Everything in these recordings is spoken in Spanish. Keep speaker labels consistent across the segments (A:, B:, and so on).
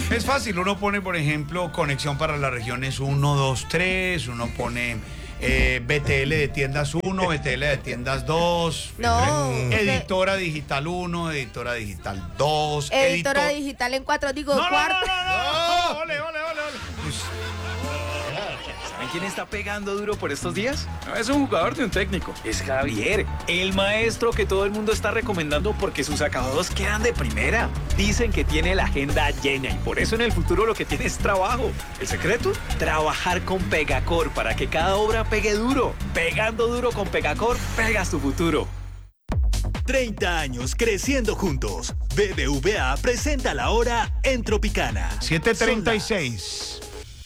A: Es fácil, uno pone, por ejemplo, conexión para las regiones 1, 2, 3, uno pone BTL de tiendas 1, BTL de tiendas 2,
B: No,
A: editora digital 1, editora digital 2,
B: editora digital en 4, digo, cuarto.
A: No. Ole.
C: ¿Saben quién está pegando duro por estos días? No es un jugador de un técnico, es Javier, el maestro que todo el mundo está recomendando porque sus acabados quedan de primera. Dicen que tiene la agenda llena y por eso en el futuro lo que tiene es trabajo. ¿El secreto? Trabajar con Pegacor para que cada obra pegue duro. Pegando duro con Pegacor, pegas tu futuro.
D: 30 años creciendo juntos. BBVA presenta la hora en Tropicana.
A: 7:36.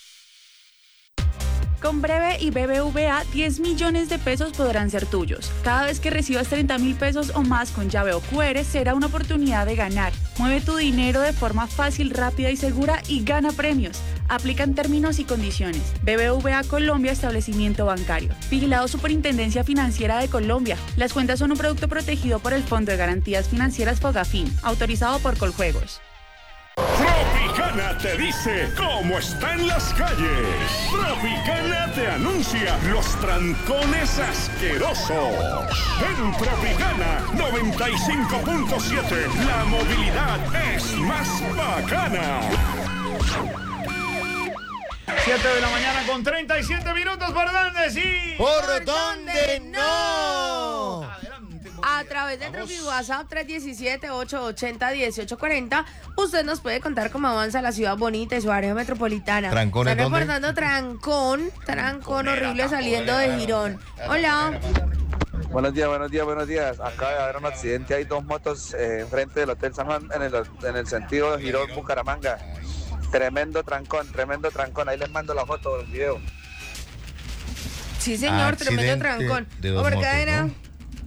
E: Con Breve y BBVA, 10 millones de pesos podrán ser tuyos. Cada vez que recibas 30.000 pesos o más con llave o QR, será una oportunidad de ganar. Mueve tu dinero de forma fácil, rápida y segura y gana premios. Aplican términos y condiciones. BBVA Colombia, establecimiento bancario. Vigilado Superintendencia Financiera de Colombia. Las cuentas son un producto protegido por el Fondo de Garantías Financieras Fogafín, autorizado por Coljuegos.
F: Tropicana te dice cómo está en las calles. Tropicana te anuncia los trancones asquerosos. En Tropicana 95.7, la movilidad es más bacana.
A: 7 de la mañana con 37 minutos, ¿por dónde sí?
G: ¿Por dónde no?
B: A través de nuestro WhatsApp 317-880-1840, usted nos puede contar cómo avanza la ciudad bonita y su área metropolitana.
G: ¿Trancón es
B: Están
G: dónde?
B: reportando trancón horrible saliendo de Girón. Hola.
H: Buenos días. Acaba de haber un accidente, hay dos motos enfrente del Hotel San Juan en el sentido de Girón, Bucaramanga. Tremendo trancón, ahí les mando la foto del video.
B: Sí, señor, tremendo trancón. Over cadena.
G: ¿no?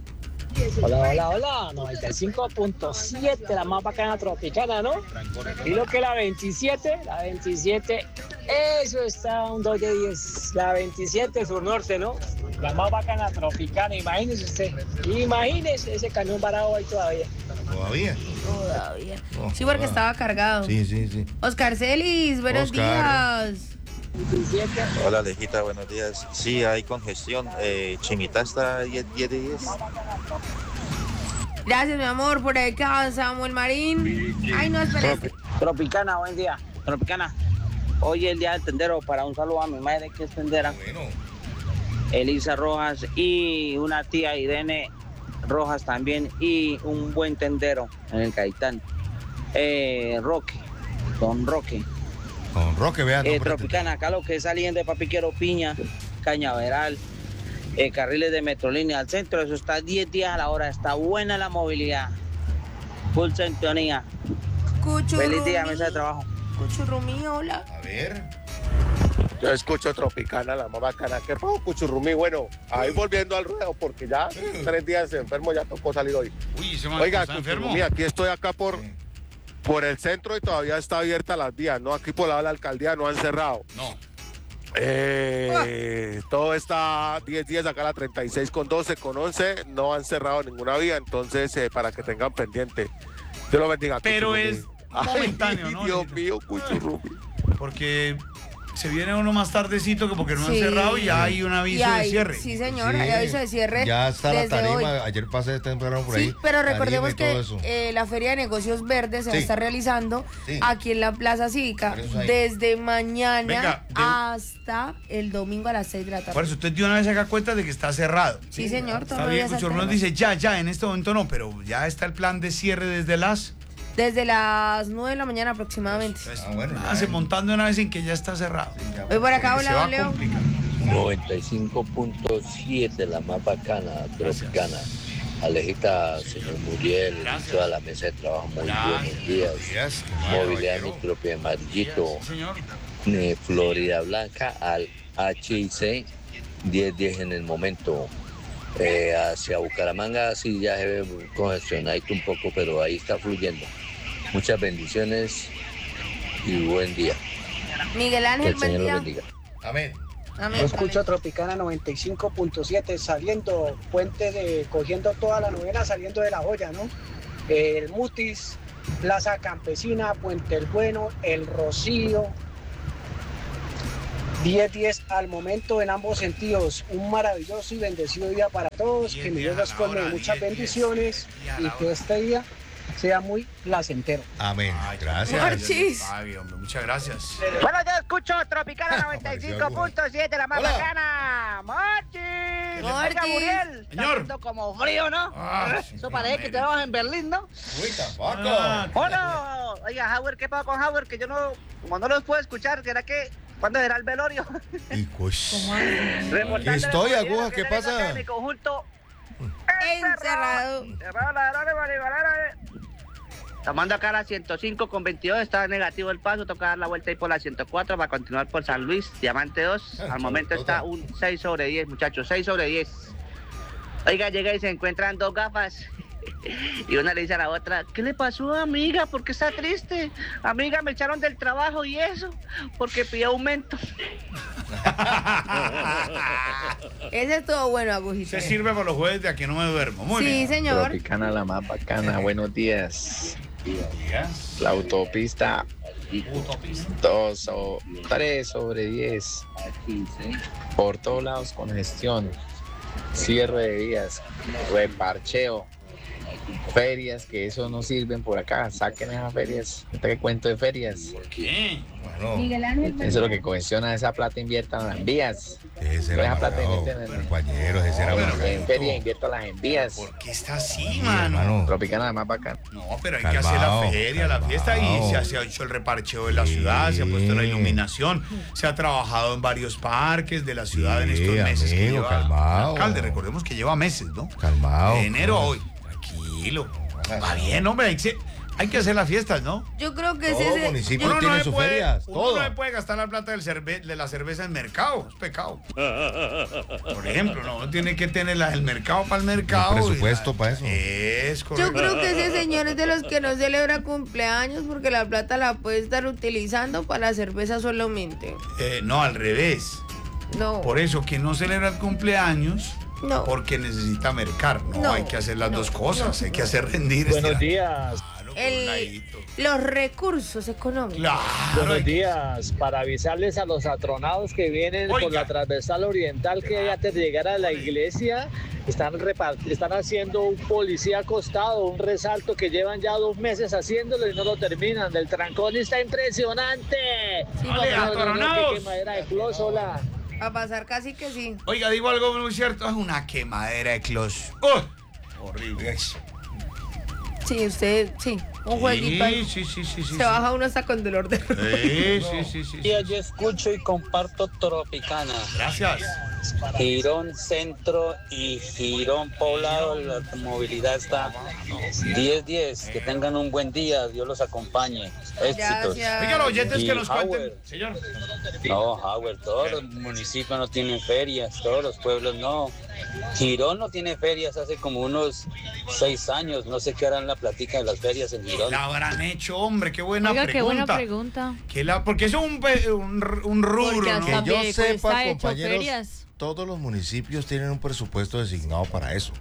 I: Hola, 95.7, la más bacana tropicana, ¿no? Y lo que la 27, eso está un 2 de 10. La 27 sur norte, ¿no? La más bacana tropicana, imagínese usted. Imagínese ese cañón varado ahí todavía.
G: ¿Todavía?
B: Sí, porque estaba cargado.
G: Sí.
B: Oscar Celis, buenos días.
J: Hola Alejita, buenos días. Sí, hay congestión. Chimita está 10 de 10.
B: Gracias, mi amor, por acá, Samuel Marín. Ay, no, espérate.
I: Tropicana, buen día. Tropicana. Hoy es el día del tendero, para un saludo a mi madre que es tendera. Elisa Rojas y una tía Irene Rojas también y un buen tendero en el Caitán. Don Roque.
G: Con Roque, vean.
I: Tropicana, acá lo que es saliendo de Papiquero Piña, Cañaveral, carriles de Metrolínea al centro, eso está 10 días a la hora, está buena la movilidad. Full sintonía. Feliz día, mesa de trabajo.
B: Cuchurrumí, hola.
G: A ver.
H: Yo escucho Tropicana, la más bacana. ¿Qué pasó, Cuchurrumí? Bueno, ahí volviendo al ruedo, porque ya 3 días enfermo, ya tocó salir hoy.
A: Uy,
H: Oiga, Cuchurrumí, aquí estoy por el centro y todavía está abierta las vías, ¿no? Aquí por la alcaldía no han cerrado.
A: No.
H: Todo está 10 días acá, la 36 con 12, con 11, no han cerrado ninguna vía, entonces para que tengan pendiente. Dios lo bendiga.
A: Pero
H: Cuchurrumí.
A: es momentáneo, ¿no?
H: Dios mío, Cuchurrumí.
A: Porque se viene uno más tardecito que porque no han cerrado y ya hay un aviso de cierre.
B: Sí, señor, hay aviso de cierre.
G: Ya está la
B: desde
G: tarima,
B: hoy.
G: ayer pasé temprano por ahí.
B: Sí, pero recordemos
G: tarima y
B: que la Feria de Negocios Verdes se va a estar realizando aquí en la Plaza Cívica desde mañana hasta el domingo a las 6 de la tarde.
A: Por eso usted de una vez saca cuenta de que está cerrado.
B: Sí, señor.
A: Está bien, Cuchurrumí nos dice ya, en este momento no, pero ya está el plan de cierre desde las
B: 9 de la mañana aproximadamente.
A: Se montando una vez en que ya está cerrado.
B: Voy por acá, hola, Leo.
K: 95.7, la más bacana, tropicana. Alejita, señor Muriel, toda la mesa de trabajo, muy buenos días. Movilidad Micropia Amarillito, Florida Blanca al HIC, 10-10 en el momento. Hacia Bucaramanga sí ya se ve congestionadito un poco, pero ahí está fluyendo. Muchas bendiciones y buen día.
B: Miguel Ángel,
K: que el Señor
B: buen
K: los
B: día.
K: bendiga.
G: Amén.
I: Yo escucho Tropicana 95.7 saliendo, cogiendo toda la novena, saliendo de La Joya, ¿no? El Mutis, Plaza Campesina, Puente el Bueno, El Rocío. 10-10 al momento en ambos sentidos. Un maravilloso y bendecido día para todos. Que mi Dios los colme de muchas bendiciones y que este día sea muy placentero.
G: Amén. Gracias.
B: Morchis.
A: Muchas gracias.
L: Bueno, yo escucho Tropicana 95.7, la más bacana. ¡Morchis! Oiga, Muriel, está haciendo como frío, ¿no? Eso parece que estamos en Berlín, ¿no?
G: Uy, tampoco.
L: Bueno, oiga, Howard, ¿qué pasa con Howard? Que yo no, como no los puedo escuchar, ¿será que cuándo será el velorio?
G: Estoy, Aguja, ¿qué pasa?
L: Mi conjunto
B: encerrado.
L: Tomando acá la 105 con 22, está negativo el paso, toca dar la vuelta ahí por la 104 para continuar por San Luis, Diamante 2. Al momento está un 6 sobre 10, muchachos, 6 sobre 10. Oiga, llega y se encuentran dos gafas. Y una le dice a la otra, ¿qué le pasó, amiga? ¿Por qué está triste? Amiga, me echaron del trabajo y eso, porque pidió aumento.
B: Ese estuvo bueno, Agujita.
A: Se sirve para los jueves de Aquí No Me Duermo. Muy bien.
B: Sí, señor.
M: Tropicana, la más bacana. Buenos días. La autopista 3 sobre 10. Por todos lados congestión. Cierre de vías. Reparcheo. Ferias, que eso no sirven por acá. Saquen esas ferias. ¿Qué cuento de ferias?
A: ¿Por qué?
M: Bueno, eso es lo que cuestiona. Esa plata inviertan en las vías.
G: Esa
M: plata inviertan
G: compañeros, ese era
M: en feria, inviertan en vías.
A: ¿Por qué está así, mano?
M: Tropicana, más bacana.
A: No, pero hay que hacer la feria, la fiesta, y se ha hecho el reparcheo de la ciudad, se ha puesto la iluminación, se ha trabajado en varios parques de la ciudad en estos meses. Que lleva
G: calmado.
A: Alcalde, recordemos que lleva meses, ¿no?
G: Calmado.
A: De enero a hoy. Tranquilo. Va bien, hombre, hay que hacer las fiestas, ¿no?
B: Yo creo que
G: todo municipio tiene sus ferias.
A: Uno no puede gastar la plata de la cerveza en mercado, es pecado. Por ejemplo, uno tiene que tener el mercado para el mercado.
G: Un presupuesto para eso.
A: Es correcto.
B: Yo creo que ese señor es de los que no celebra cumpleaños porque la plata la puede estar utilizando para la cerveza solamente.
A: No, al revés.
B: No.
A: Por eso, que no celebra el cumpleaños.
B: No.
A: Porque necesita mercar. No, hay que hacer las dos cosas. Hay que hacer rendir.
I: Buenos días.
B: Los recursos económicos.
A: Claro.
I: Buenos días. Para avisarles a los atronados que vienen por la transversal oriental que antes de llegar a la iglesia están haciendo un policía acostado, un resalto que llevan ya 2 meses haciéndolo y no lo terminan. El trancón está impresionante.
B: Sí,
A: atronados.
I: Quemadera de clos, hola.
B: A pasar casi que sí.
A: Oiga, digo algo muy cierto. Es una quemadera de clos. Horrible.
B: Sí, usted, sí. Un jueguito ahí.
A: Sí.
B: Se baja uno hasta con dolor de
A: Sí.
N: Yo escucho y comparto Tropicana.
A: Gracias.
N: Girón Centro y Girón Poblado, la movilidad está 10-10. Que tengan un buen día, Dios los acompañe. Éxitos.
A: Oiga, los oyentes que nos cuenten, señor.
N: No, Howard, todos los municipios no tienen ferias, todos los pueblos no. Girón no tiene ferias hace como unos 6 años. No sé qué harán la platica de las ferias en Girón.
A: La habrán hecho, hombre, qué buena
E: Oiga,
A: pregunta.
E: qué buena pregunta.
A: Porque eso es un rubro, ¿no?
G: Que yo sepa, compañeros,
E: ferias.
G: todos los municipios tienen un presupuesto designado para eso.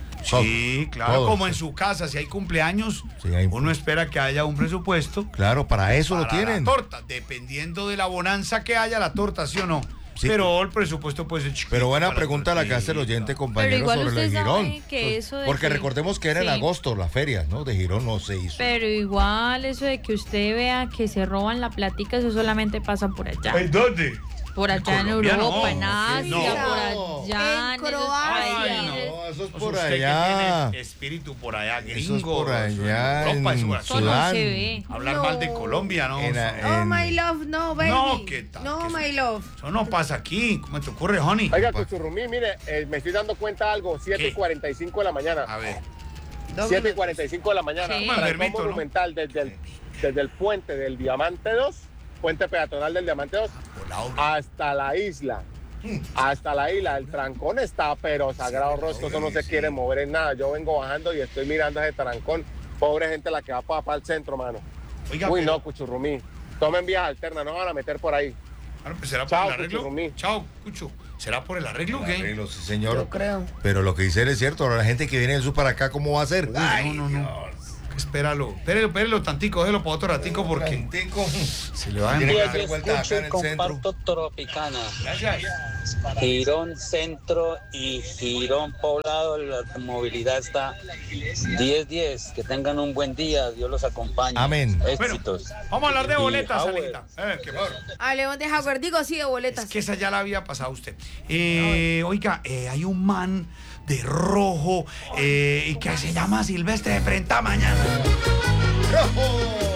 A: Sí, claro,
G: todos.
A: como en su casa, si hay cumpleaños, uno espera que haya un presupuesto.
G: Claro, para eso lo tienen.
A: La torta, dependiendo de la bonanza que haya la torta, ¿sí o no? Sí. Pero el presupuesto puede ser chiquito.
G: Pero buena pregunta la que hace el oyente, compañero, sobre lo de Girón. Porque recordemos que era en agosto la feria, ¿no? De Girón no se hizo.
E: Pero igual eso de que usted vea que se roban la platica, eso solamente pasa por allá.
A: ¿En dónde?
E: Por allá en Europa, en Asia,
B: No.
E: por allá
B: En Croacia.
G: No, eso es por
A: Usted
G: allá.
A: que tiene espíritu por allá, gringo.
G: Eso es por allá,
A: Europa,
G: en Sudán.
A: Hablar mal de Colombia, ¿no?
B: No, my love, no, baby.
A: No, ¿qué tal?
B: No, my love.
A: Eso no pasa aquí. ¿Cómo te ocurre, honey?
O: Oiga, Cuchurrumí, mire, me estoy dando cuenta de algo. 7:45 de la mañana.
A: A ver.
O: 7:45 de la mañana.
E: Sí.
O: Trancón monumental desde el puente del Diamante 2, puente peatonal del Diamante 2, hasta la isla. Hasta la isla. El trancón está, pero sagrado rostro, eso no se quiere mover en nada. Yo vengo bajando y estoy mirando ese trancón. Pobre gente la que va para el centro, mano.
A: Oiga,
O: uy, no, Cuchurrumí. Tomen vías alternas, no van a meter por ahí.
A: Bueno, pues será
O: Chao,
A: por el arreglo.
O: Cuchurrumí.
A: Chao, Cucho. ¿Será por el arreglo o qué?
G: Arreglo, sí, señor.
B: Yo creo.
G: Pero lo que dice él es cierto. Ahora la gente que viene del sur para acá, ¿cómo va a ser?
A: No. Espéralo tantico, déjelo para otro ratico porque se le va a
N: dar vuelta acá en el centro. Tropicana.
A: Gracias.
N: Girón Centro y Girón Poblado, la movilidad está 10-10. Que tengan un buen día, Dios los acompañe.
G: Amén.
N: Éxitos.
A: Bueno, vamos a hablar de boletas, Alejita.
B: Hablemos de Howard, digo sí, de boletas.
A: Es que esa ya la había pasado usted. Oiga, hay un man de rojo y que se llama Silvestre de Frente a Mañana.
G: ¡Rojo!